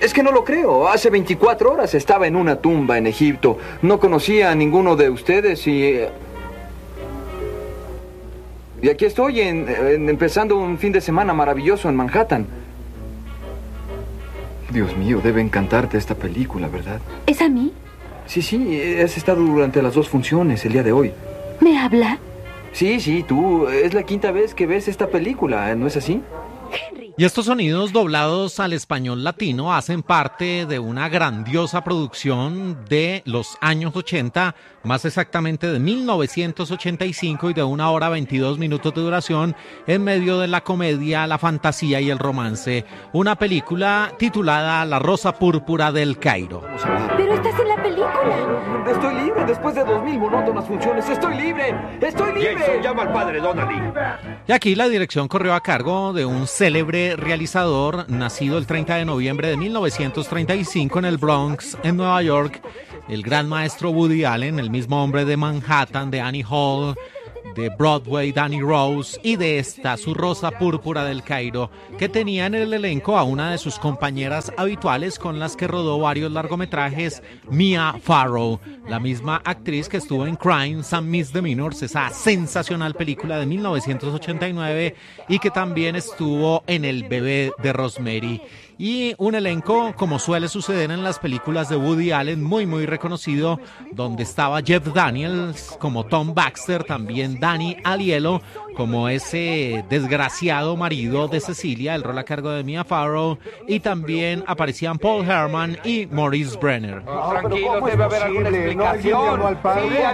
Es que no lo creo. Hace 24 horas estaba en una tumba en Egipto. No conocía a ninguno de ustedes y aquí estoy empezando un fin de semana maravilloso en Manhattan. Dios mío, debe encantarte esta película, ¿verdad? ¿Es a mí? Sí, has estado durante las 2 funciones el día de hoy. ¿Me habla? Sí, tú. Es la 5ª vez que ves esta película, ¿no es así? Y estos sonidos doblados al español latino hacen parte de una grandiosa producción de los años 80, más exactamente de 1985 y de 1 hora 22 minutos de duración, en medio de la comedia, la fantasía y el romance. Una película titulada La Rosa Púrpura del Cairo. Pero estás en la película. Estoy libre después de 2000 monótonas funciones. ¡Estoy libre! Jason, llama al padre Donnelly. Y aquí la dirección corrió a cargo de un célebre realizador nacido el 30 de noviembre de 1935 en el Bronx, en Nueva York, el gran maestro Woody Allen, el mismo hombre de Manhattan, de Annie Hall, de Broadway, Danny Rose, y de esta, Su Rosa Púrpura del Cairo, que tenía en el elenco a una de sus compañeras habituales con las que rodó varios largometrajes, Mia Farrow, la misma actriz que estuvo en Crimes and Misdemeanors, esa sensacional película de 1989, y que también estuvo en El bebé de Rosemary. Y un elenco, como suele suceder en las películas de Woody Allen, muy reconocido, donde estaba Jeff Daniels como Tom Baxter, también Danny Aiello como ese desgraciado marido de Cecilia, el rol a cargo de Mia Farrow, y también aparecían Paul Herman y Maurice Brenner. Tranquilos, debe haber alguna explicación.